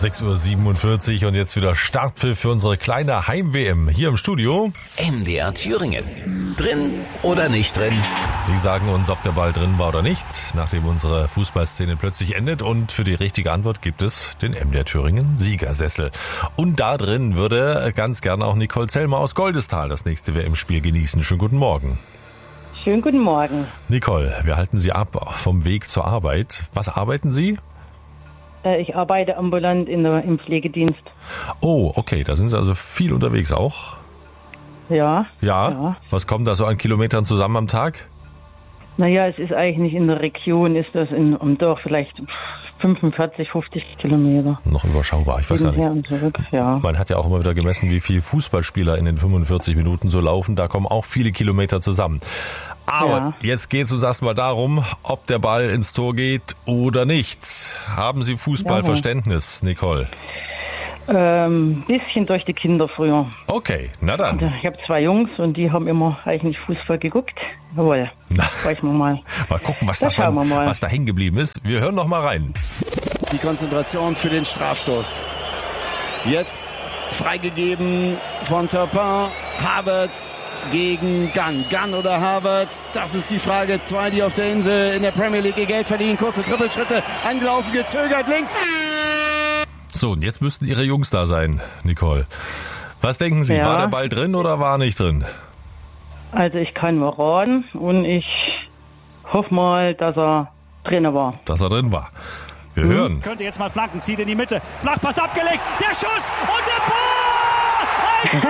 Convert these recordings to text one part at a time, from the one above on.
6:47 Uhr und jetzt wieder Startpfiff für unsere kleine Heim-WM hier im Studio. MDR Thüringen. Drin oder nicht drin? Sie sagen uns, ob der Ball drin war oder nicht, nachdem unsere Fußballszene plötzlich endet. Und für die richtige Antwort gibt es den MDR Thüringen Siegersessel. Und da drin würde ganz gerne auch Nicole Zellmer aus Goldestal das nächste WM-Spiel genießen. Schönen guten Morgen. Schönen guten Morgen. Nicole, wir halten Sie ab vom Weg zur Arbeit. Was arbeiten Sie? Ich arbeite ambulant im Pflegedienst. Oh, okay, da sind Sie also viel unterwegs auch? Ja. Ja? Was kommt da so an Kilometern zusammen am Tag? Naja, es ist eigentlich in der Region, ist das am Dorf vielleicht 45, 50 Kilometer. Noch überschaubar, ich weiß gar nicht. Und zurück, ja. Man hat ja auch immer wieder gemessen, wie viele Fußballspieler in den 45 Minuten so laufen. Da kommen auch viele Kilometer zusammen. Aber Jetzt geht es uns erstmal darum, ob der Ball ins Tor geht oder nicht. Haben Sie Fußballverständnis, Nicole? Bisschen durch die Kinder früher. Okay, na dann. Ich habe 2 Jungs und die haben immer eigentlich Fußball geguckt. Jawohl, weiß man mal. Mal gucken, was da hängen geblieben ist. Wir hören noch mal rein. Die Konzentration für den Strafstoß. Jetzt freigegeben von Turpin. Havertz gegen Gunn. Gunn oder Havertz? Das ist die Frage. 2, die auf der Insel in der Premier League ihr Geld verdienen. Kurze Trippelschritte. Angelaufen, gezögert, links. So, und jetzt müssten Ihre Jungs da sein, Nicole. Was denken Sie? Ja. War der Ball drin oder war er nicht drin? Also ich kann mal raten und ich hoffe mal, dass er drin war. Dass er drin war. Wir hören. Könnte jetzt mal flanken, zieht in die Mitte. Flachpass abgelegt, der Schuss und der Tor!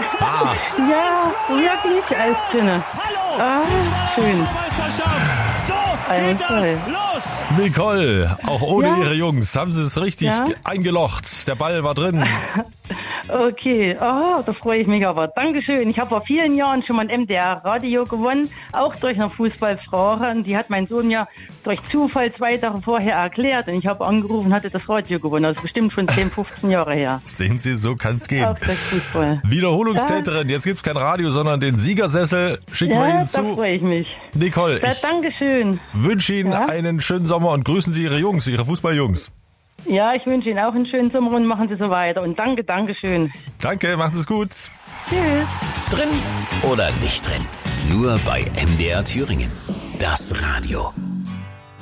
Ja, wirklich, alles drinne. Hallo! Schön. Meisterschaft! So geht das los! Nicole, auch ohne Ihre Jungs, haben Sie es richtig eingelocht. Der Ball war drin. Okay, da freue ich mich aber. Dankeschön. Ich habe vor vielen Jahren schon mal ein MDR-Radio gewonnen, auch durch eine Fußballfrage. Und die hat mein Sohn ja durch Zufall 2 Tage vorher erklärt. Und ich habe angerufen und hatte das Radio gewonnen. Das ist bestimmt schon 10, 15 Jahre her. Sehen Sie, so kann es gehen. Auch durch Fußball. Wiederholungstäterin, jetzt gibt's kein Radio, sondern den Siegersessel. Schicken wir Ihnen zu. Da freue ich mich. Nicole, ich Dankeschön. wünsche Ihnen einen schönen Sommer und grüßen Sie Ihre Jungs, Ihre Fußballjungs. Ja, ich wünsche Ihnen auch einen schönen Sommer und machen Sie so weiter. Und Dankeschön. Danke, machen Sie es gut. Tschüss. Drin oder nicht drin? Nur bei MDR Thüringen. Das Radio.